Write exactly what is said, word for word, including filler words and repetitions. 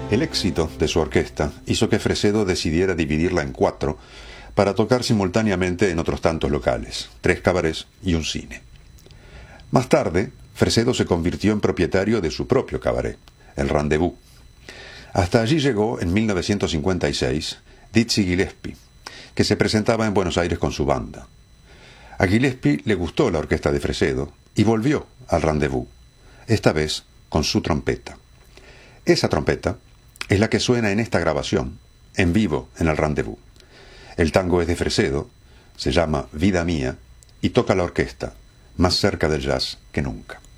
El éxito de su orquesta hizo que Fresedo decidiera dividirla en cuatro para tocar simultáneamente en otros tantos locales, tres cabarets y un cine. Más tarde, Fresedo se convirtió en propietario de su propio cabaret, el Rendezvous. Hasta allí llegó en mil novecientos cincuenta y seis Dizzy Gillespie, que se presentaba en Buenos Aires con su banda. A Gillespie le gustó la orquesta de Fresedo y volvió al Rendezvous, esta vez con su trompeta. Esa trompeta es la que suena en esta grabación, en vivo en el Rendezvous. El tango es de Fresedo, se llama Vida Mía y toca la orquesta, más cerca del jazz que nunca.